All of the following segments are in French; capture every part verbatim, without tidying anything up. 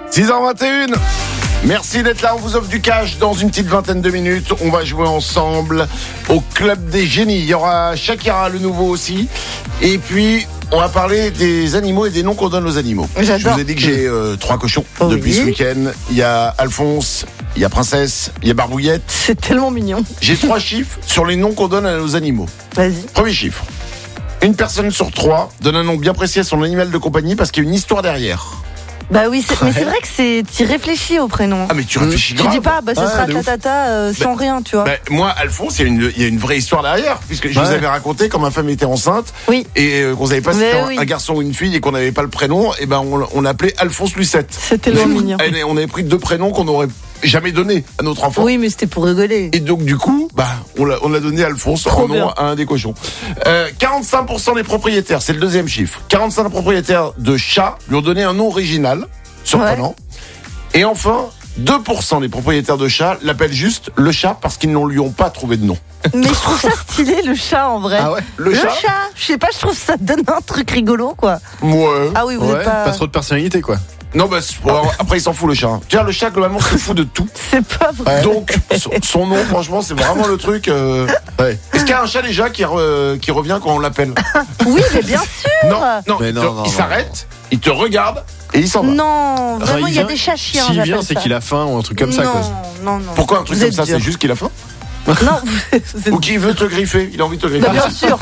six heures vingt et une. Merci d'être là, on vous offre du cash dans une petite vingtaine de minutes. On va jouer ensemble au Club des Génies. Il y aura Shakira, le nouveau aussi. Et puis, on va parler des animaux et des noms qu'on donne aux animaux. J'adore. Je vous ai dit que j'ai euh, trois cochons Oh depuis oui. ce week-end. Il y a Alphonse, il y a Princesse, il y a Barbouillette. C'est tellement mignon. J'ai trois chiffres sur les noms qu'on donne à nos animaux. Vas-y. Premier chiffre. Une personne sur trois donne un nom bien précis à son animal de compagnie parce qu'il y a une histoire derrière. Bah oui, c'est, mais c'est vrai que c'est, t'y réfléchis au prénom. Ah mais tu réfléchis Tu grave. dis pas, bah ce Ouais, sera de ouf. tatata euh, sans rien, tu vois. Bah, moi, Alphonse, il y, a une- il y a une vraie histoire derrière, puisque je Ouais. vous avais raconté quand ma femme était enceinte Oui. et euh, qu'on savait pas si Mais c'était un- oui. un garçon ou une fille et qu'on n'avait pas le prénom, et ben on, on l'appelait Alphonse Lucette. C'est tellement mignon. Et on avait pris deux prénoms qu'on n'aurait jamais donnés à notre enfant. Oui, mais c'était pour rigoler. Et donc du coup, bah on l'a, on l'a donné Alphonse Trop en nom bien. à un des cochons. Euh, quarante-cinq pour cent des propriétaires, c'est le deuxième chiffre. quarante-cinq pour cent des propriétaires de chats lui ont donné un nom original, surprenant. Et enfin, deux pour cent des propriétaires de chats l'appellent juste le chat parce qu'ils ne lui ont pas trouvé de nom. Mais je trouve ça stylé, le chat, en vrai. Ah ouais, le Le chat, chat, je sais pas, je trouve ça donne un truc rigolo, quoi. Ouais. Ah oui, vous Ouais, êtes pas... pas trop de personnalité, quoi. Non, bah, c'est- bon, après, il s'en fout, le chat. hein. Tiens, le chat, globalement, se fout de tout. C'est pas vrai. Donc, son, son nom, franchement, c'est vraiment le truc. euh, Ouais. Est-ce qu'il y a un chat déjà qui, re- qui revient quand on l'appelle? Oui, mais bien sûr. Non, non, Mais il, non, te- non, il non, s'arrête, il te regarde et il s'en va. Non, vraiment, il y a vient- des chats chiens, S'il j'appelle vient, c'est ça. qu'il a faim ou un truc comme ça, non, quoi. Non, non, Pourquoi un truc Vous comme êtes ça? dur. C'est juste qu'il a faim? Non, vous, vous êtes... Ou qu'il veut te griffer? Il a envie de te griffer? Bah, bien sûr.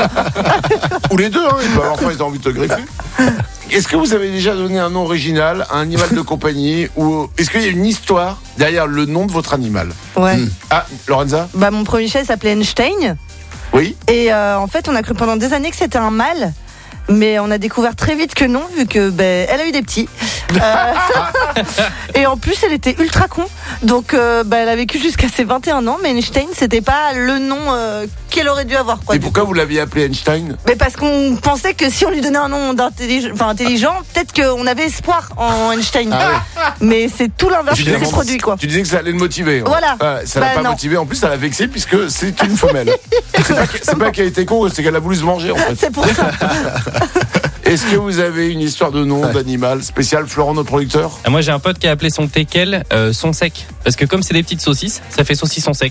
Ou les deux, hein, il peut avoir faim, il a envie de te griffer. Est-ce que vous avez déjà donné un nom original à un animal de compagnie ou est-ce qu'il y a une histoire derrière le nom de votre animal? Ouais. Hmm. Ah, Lorenza? Bah, mon premier chat il s'appelait Einstein. Oui? Et euh, en fait, on a cru pendant des années que c'était un mâle. Mais on a découvert très vite que non, vu que ben, elle a eu des petits. Euh, et en plus, elle était ultra con. Donc, euh, ben, elle a vécu jusqu'à ses vingt et un ans. Mais Einstein, c'était pas le nom euh, qu'elle aurait dû avoir. Quoi, Et du pourquoi coup. vous l'aviez appelé Einstein? Mais parce qu'on pensait que si on lui donnait un nom d'intelligent, enfin intelligent, peut-être qu'on avait espoir en Einstein. Mais c'est tout l'inverse qui s'est Finalement, produit, quoi. Tu disais que ça allait le motiver. hein. Voilà. Ouais, ça l'a Bah, pas non. motivé. En plus, ça l'a vexé puisque c'est une femelle. c'est pas, que- c'est pas qu'elle était con, c'est qu'elle a voulu se manger en fait. C'est pour ça. Est-ce que vous avez une histoire de nom d'animal spécial, Florent, notre producteur? Ah, moi j'ai un pote qui a appelé son teckel euh, son sec. Parce que comme c'est des petites saucisses, ça fait saucisson sec.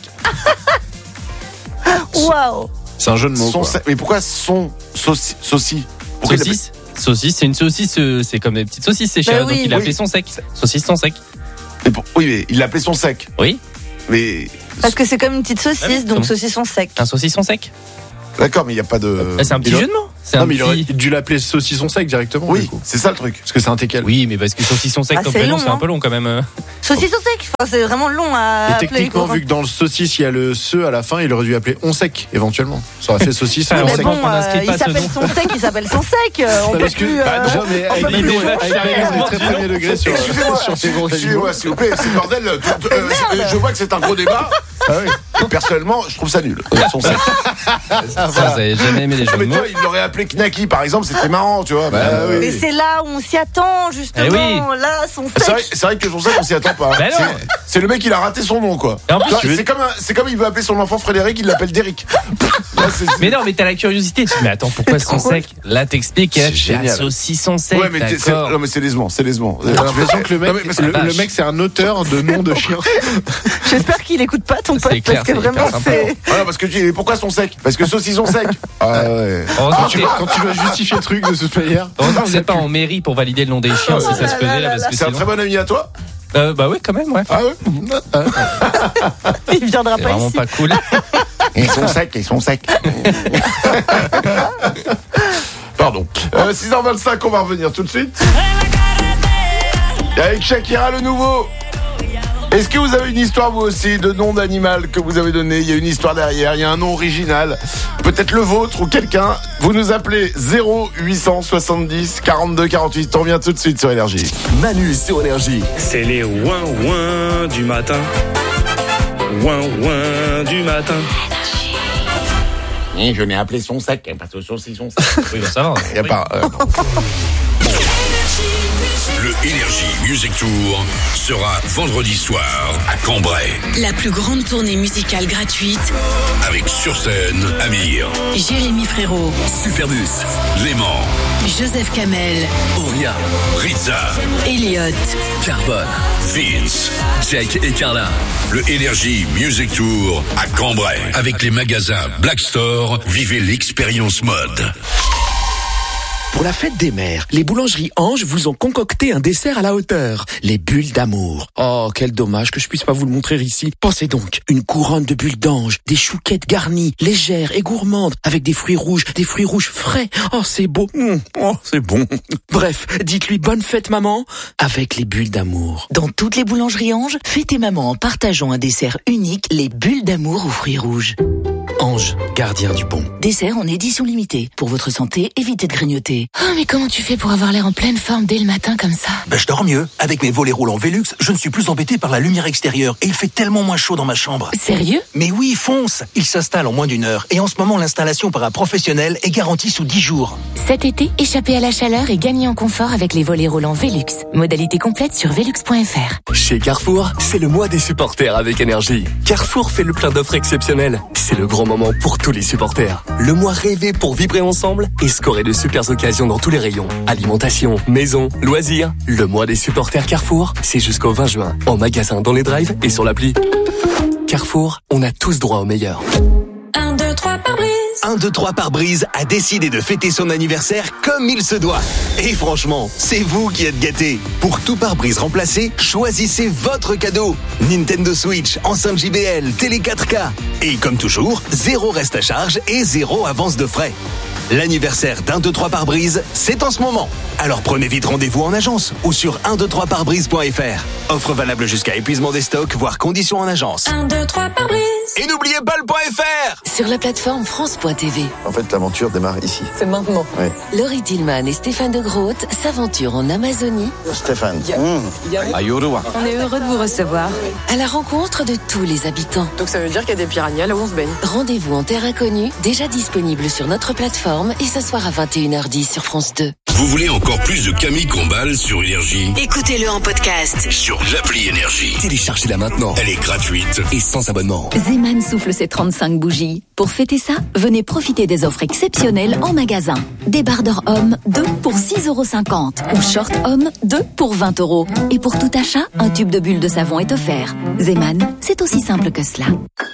Waouh. C'est un jeu de mots, Son quoi. sa- Mais pourquoi son sauci sauci Pourquoi il Saucisse Saucisse, c'est une saucisse, euh, c'est comme des petites saucisses, c'est Bah cher. oui. Donc il a appelé Oui. son sec. Saucisse son sec. l'appelle- Mais pour- Oui, mais il l'appelait son sec. Oui, Mais Parce que c'est comme une petite saucisse, Ah oui, donc comment saucisson sec. un saucisson sec. d'accord, mais il n'y a pas de. Ah, c'est un petit il a- jeu de mots. C'est Non, un mais il aurait petit... dû l'appeler saucisson sec directement. Oui, du coup. c'est ça le truc. Parce que c'est un teckel. Oui, mais parce que saucisson sec Ah, comme c'est prénom, long, c'est un hein. peu long quand même. euh. Saucisson sec. Enfin, c'est vraiment long à Et appeler. techniquement, quoi. vu que dans le saucisse, il y a le se à la fin, il aurait dû appeler on sec, éventuellement. Ça aurait fait saucisse Ah, on Mais sec. heureusement bon, qu'on n'inscrit euh, pas il ce s'appelle nom. son sec, il s'appelle son sec. euh, on peut Parce que, plus. bah, euh, déjà, mais avec peut des plus mots, changer. avec des mots très premier degré sur, Excusez-moi, sur ces gros excusez-moi, animaux. s'il vous plaît, c'est le bordel. tout- euh, c'est- je vois que c'est un gros débat. Ah oui. Personnellement, je trouve ça nul. Son sec. Ça, vous avez jamais aimé les Ah, jeux mais de tu mots. vois, il l'aurait appelé Knacky, par exemple, c'était marrant, tu vois. Bah, Euh, oui. Mais c'est là où on s'y attend, justement. Eh oui. Là, son C'est vrai, sec. c'est vrai que son sec, on s'y attend pas. Bah non. C'est- C'est le mec, il a raté son nom, quoi. Et en plus, Tu vois, tu veux- C'est comme, un- c'est comme il veut appeler son enfant Frédéric, il l'appelle Derrick. Là, c'est- Mais non, mais t'as la curiosité. Tu dis, mais attends, pourquoi son drôle. sec? Là, t'expliques, et là, C'est tu fais, ah, génial. saucisson sec. Ouais, mais t'es- c'est, d'accord. non, mais c'est lesement, c'est lesement. J'ai l'impression que le mec, Non, mais parce que- le, la le vache. mec, c'est un auteur de noms de chiens. J'espère qu'il écoute pas ton C'est pote, clair, parce que c'est vraiment, hyper sympa. c'est. Voilà, parce que tu dis, mais pourquoi son sec? Parce que saucisson sec. Ah ouais. Heureusement, Quand tu, que- quand tu dois justifier le truc de toute manière. heureusement que vous n'êtes pas en mairie pour valider le nom des chiens si ça se faisait là, parce que C'est un sinon. très bon ami à toi? Euh, bah ouais, quand même, ouais. Ah ouais? Il viendra C'est pas vraiment ici. pas cool. Ils sont secs, ils sont secs. Pardon. Euh, six heures vingt-cinq, on va revenir tout de suite. Et avec Shakira, le nouveau. Est-ce que vous avez une histoire, vous aussi, de nom d'animal que vous avez donné? Il y a une histoire derrière, il y a un nom original. Peut-être le vôtre ou quelqu'un. Vous nous appelez zéro huit cent soixante-dix quarante-deux quarante-huit. On revient tout de suite sur Énergie. Manu sur Énergie. C'est les ouin-ouin du matin. Ouin-ouin du matin. Et je l'ai appelé son sec, parce que saucisson sec. Oui, bah, ça va. Il y a pas. euh, non. Le Le Energy Music Tour sera vendredi soir à Cambrai. La plus grande tournée musicale gratuite avec sur scène Amir, Jérémy Frérot, Superbus, Léman, Joseph Kamel, Auria, Rizza, Elliott, Carbone, Vince, Jake et Carla. Le Energy Music Tour à Cambrai. Avec les magasins Black Store, vivez l'expérience mode. Pour la fête des mères, les boulangeries Ange vous ont concocté un dessert à la hauteur, les bulles d'amour. Oh, quel dommage que je puisse pas vous le montrer ici. Pensez donc, une couronne de bulles d'ange, des chouquettes garnies, légères et gourmandes, avec des fruits rouges, des fruits rouges frais. Oh, c'est beau. Mmh. Oh, c'est bon. Bref, dites-lui bonne fête maman, avec les bulles d'amour. Dans toutes les boulangeries Ange, fêtez maman en partageant un dessert unique, les bulles d'amour aux fruits rouges. Ange, gardien du bon. Dessert en édition limitée. Pour votre santé, évitez de grignoter. Oh, mais comment tu fais pour avoir l'air en pleine forme dès le matin comme ça? Ben, je dors mieux. Avec mes volets roulants Velux, je ne suis plus embêté par la lumière extérieure et il fait tellement moins chaud dans ma chambre. Sérieux? Mais oui, fonce. Il s'installe en moins d'une heure et en ce moment, l'installation par un professionnel est garantie sous dix jours. Cet été, échappez à la chaleur et gagnez en confort avec les volets roulants Velux. Modalité complète sur velux point f r. Chez Carrefour, c'est le mois des supporters avec Énergie. Carrefour fait le plein d'offres exceptionnelles. C'est le grand moment pour tous les supporters. Le mois rêvé pour vibrer ensemble et scorer de super occasions dans tous les rayons. Alimentation, maison, loisirs. Le mois des supporters Carrefour, c'est jusqu'au vingt juin. En magasin, dans les drives et sur l'appli. Carrefour, on a tous droit au meilleur. un, deux, trois pare-brise. un, deux, trois pare-brise a décidé de fêter son anniversaire comme il se doit. Et franchement, c'est vous qui êtes gâtés. Pour tout pare-brise remplacé, choisissez votre cadeau. Nintendo Switch, enceinte J B L, télé quatre K. Et comme toujours, zéro reste à charge et zéro avance de frais. L'anniversaire d'un, deux, trois pare-brise, c'est en ce moment. Alors prenez vite rendez-vous en agence ou sur un, deux, trois pare-brise point f r. Offre valable jusqu'à épuisement des stocks, voire conditions en agence. un, deux, trois pare-brise. Et n'oubliez pas le .fr. Sur la plateforme France point t v. En fait, l'aventure démarre ici. C'est maintenant. Ouais. Laurie Tillman et Stéphane de Groot s'aventurent en Amazonie. Stéphane. Mmh. On est heureux de vous recevoir. À la rencontre de tous les habitants. Donc ça veut dire qu'il y a des piranhas là où on se baigne. Rendez-vous en terre inconnue, déjà disponible sur notre plateforme et ce soir à vingt et une heures dix sur France deux. Vous voulez encore plus de Camille Combal sur Énergie? Écoutez-le en podcast Sur l'appli Énergie. Téléchargez-la maintenant. Elle est gratuite et sans abonnement. Zeman souffle ses trente-cinq bougies. Pour fêter ça, venez profiter des offres exceptionnelles en magasin. Débardeur homme, deux pour six euros cinquante. Ou short homme, deux pour vingt euros. Et pour tout achat, un tube de bulles de savon est offert. Zeman, c'est aussi simple que cela.